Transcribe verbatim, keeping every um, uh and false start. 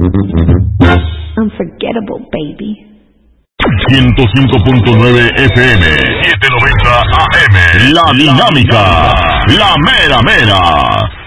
Unforgettable, baby. ciento cinco punto nueve F M, setecientos noventa A M. La Dinámica, la mera mera.